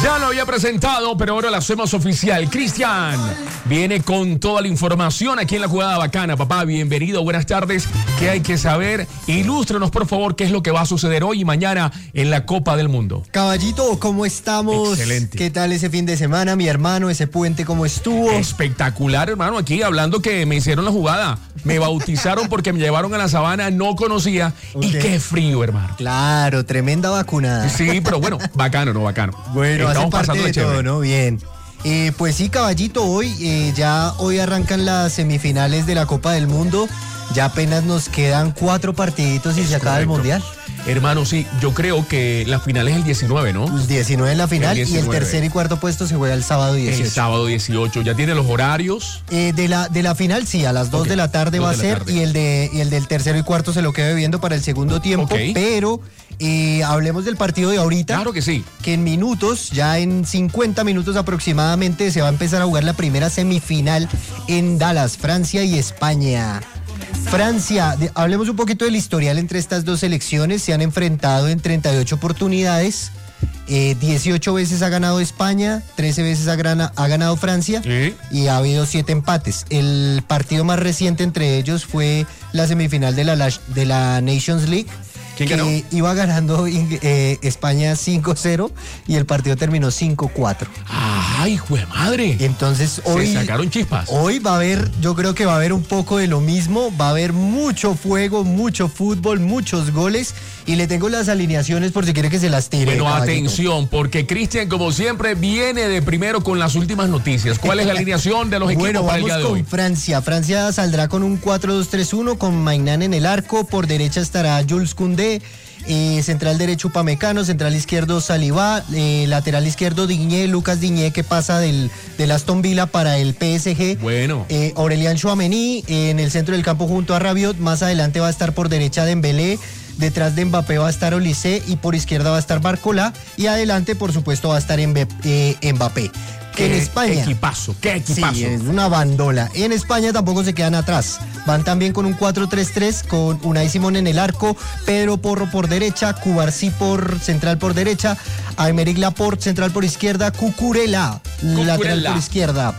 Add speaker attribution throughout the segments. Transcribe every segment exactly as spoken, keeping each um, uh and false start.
Speaker 1: Ya lo había presentado, pero ahora lo hacemos oficial. Cristian viene con toda la información aquí en La Jugada Bacana. Papá, bienvenido, buenas tardes. ¿Qué hay que saber? Ilústrenos, por favor, qué es lo que va a suceder hoy y mañana en la Copa del Mundo.
Speaker 2: Caballito, ¿cómo estamos?
Speaker 1: Excelente.
Speaker 2: ¿Qué tal ese fin de semana, mi hermano? ¿Ese puente cómo estuvo?
Speaker 1: Espectacular, hermano. Aquí hablando que me hicieron la jugada. Me bautizaron porque me llevaron a la sabana, no conocía. Okay. Y qué frío, hermano.
Speaker 2: Claro, tremenda vacunada.
Speaker 1: Sí, pero bueno, bacano, no bacano.
Speaker 2: Bueno, hace parte de todo, ¿no? Bien. Eh, pues sí, caballito, hoy eh, ya hoy arrancan las semifinales de la Copa del Mundo. Ya apenas nos quedan cuatro partiditos y es se acaba correcto. El Mundial.
Speaker 1: Hermano, sí, yo creo que la final es el diecinueve, ¿no?
Speaker 2: El diecinueve en la final el y el tercer y cuarto puesto se juega el sábado dieciocho.
Speaker 1: El sábado dieciocho, ¿ya tiene los horarios?
Speaker 2: Eh, de, la, de la final sí, a las dos okay. de la tarde dos va a ser tarde. y el de y el del tercero y cuarto se lo queda viendo para el segundo tiempo, okay. pero eh, hablemos del partido de ahorita.
Speaker 1: Claro que sí.
Speaker 2: Que en minutos, ya en cincuenta minutos aproximadamente, se va a empezar a jugar la primera semifinal en Dallas, Francia y España. Francia, de, hablemos un poquito del historial entre estas dos selecciones. Se han enfrentado en treinta y ocho oportunidades, eh, dieciocho veces ha ganado España, trece veces ha, grana, ha ganado Francia ¿Sí? y ha habido siete empates. El partido más reciente entre ellos fue la semifinal de la, de la Nations League.
Speaker 1: ¿Quién ganó?
Speaker 2: Que iba ganando eh, España cinco cero y el partido terminó cinco cuatro.
Speaker 1: ¡Ay, jue madre!
Speaker 2: Entonces hoy...
Speaker 1: Se sacaron chispas.
Speaker 2: Hoy va a haber, yo creo que va a haber un poco de lo mismo, va a haber mucho fuego, mucho fútbol, muchos goles y le tengo las alineaciones por si quiere que se las tire.
Speaker 1: Bueno,
Speaker 2: caballito.
Speaker 1: Atención, porque Cristian, como siempre, viene de primero con las últimas noticias. ¿Cuál es la alineación de los equipos
Speaker 2: bueno,
Speaker 1: para el día de hoy?
Speaker 2: Bueno, vamos con Francia. Francia saldrá con un cuatro dos tres uno con Maignan en el arco, por derecha estará Jules Koundé. Eh, central derecho Upamecano, central izquierdo Saliba, eh, lateral izquierdo Digne, Lucas Digne que pasa del, del Aston Villa para el P S G.
Speaker 1: Bueno.
Speaker 2: Eh, Aurélien Tchouaméni eh, en el centro del campo junto a Rabiot, más adelante va a estar por derecha Dembélé, detrás de Mbappé va a estar Olise y por izquierda va a estar Barcola y adelante por supuesto va a estar Mbappé. Eh, Mbappé. Que en España.
Speaker 1: Qué equipazo, qué equipazo.
Speaker 2: Sí, es una bandola. En España tampoco se quedan atrás. Van también con un cuatro tres tres con Unai Simón en el arco, Pedro Porro por derecha, Cubarsí por central por derecha, Aymeric Laporte central por izquierda, Cucurella, Cucurella. lateral por izquierda.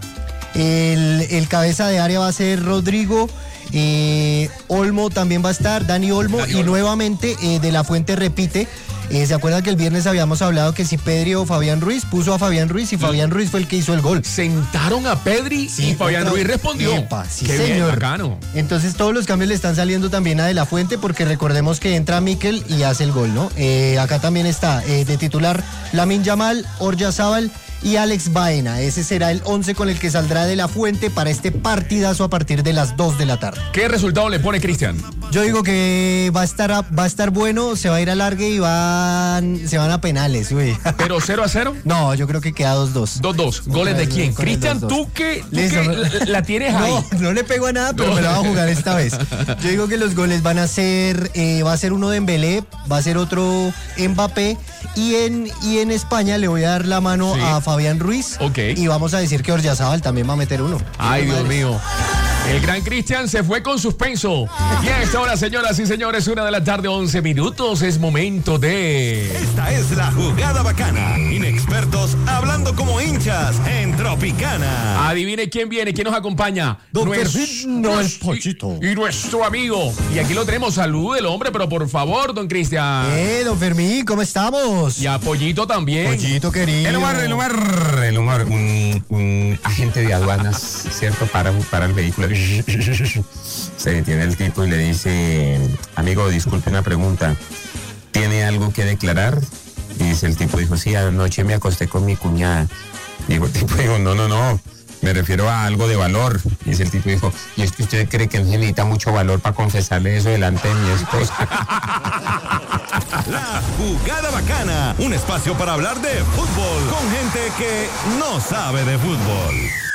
Speaker 2: El, el cabeza de área va a ser Rodrigo. Eh, Olmo también va a estar, Dani Olmo, Dani y Olmo. nuevamente eh, De La Fuente repite. Eh, ¿Se acuerdan que el viernes habíamos hablado que si Pedri o Fabián Ruiz? Puso a Fabián Ruiz y Fabián Ruiz fue el que hizo el gol.
Speaker 1: Sentaron a Pedri sí, y Fabián Ruiz respondió.
Speaker 2: Epa, sí,
Speaker 1: Qué
Speaker 2: señor.
Speaker 1: Bien, bacano.
Speaker 2: Entonces todos los cambios le están saliendo también a De La Fuente porque recordemos que entra Mikel y hace el gol, ¿no? Eh, acá también está eh, de titular Lamine Yamal, Oyarzabal y Alex Baena. Ese será el once con el que saldrá De La Fuente para este partidazo a partir de las dos de la tarde.
Speaker 1: ¿Qué resultado le pone Cristian?
Speaker 2: Yo digo que va a estar a, va a estar bueno, se va a ir a largue y van se van a penales, uy.
Speaker 1: ¿Pero cero a cero?
Speaker 2: No, yo creo que queda dos dos.
Speaker 1: dos dos. ¿Goles de quién? Cristian, tú que, tú
Speaker 2: Listo,
Speaker 1: que
Speaker 2: no,
Speaker 1: la, la tienes ahí.
Speaker 2: No, no le pego a nada, pero no. me la voy a jugar esta vez. Yo digo que los goles van a ser, eh, va a ser uno de Dembélé, va a ser otro Mbappé y en, y en España le voy a dar la mano sí. a Fabián Ruiz.
Speaker 1: Ok.
Speaker 2: Y vamos a decir que Oyarzabal también va a meter uno.
Speaker 1: Ay, Dios mío. El gran Cristian se fue con suspenso. Y a esta hora, señoras y señores, una de la tarde, once minutos, es momento de...
Speaker 3: Esta es La Jugada Bacana. Inexpertos hablando como hinchas en Tropicana.
Speaker 1: Adivine quién viene, quién nos acompaña.
Speaker 2: Don
Speaker 1: Nuestro,
Speaker 2: no es Pochito.
Speaker 1: Y, y nuestro amigo. Y aquí lo tenemos, salud del hombre, pero por favor, don Cristian.
Speaker 2: Eh, don Fermín, ¿cómo estamos?
Speaker 1: Y a Pollito también.
Speaker 2: Pollito querido.
Speaker 4: El Omar, el Omar, el Omar, un, un agente de aduanas, ¿cierto? Para, para el vehículo. Se detiene el tipo y le dice, amigo, disculpe una pregunta, ¿tiene algo que declarar? Y dice el tipo, dijo, sí, anoche me acosté con mi cuñada. Dijo el tipo, dijo, no, no, no, me refiero a algo de valor. Y dice el tipo, dijo, ¿y es que usted cree que necesita mucho valor para confesarle eso delante de mi esposa?
Speaker 3: La Jugada Bacana, un espacio para hablar de fútbol con gente que no sabe de fútbol.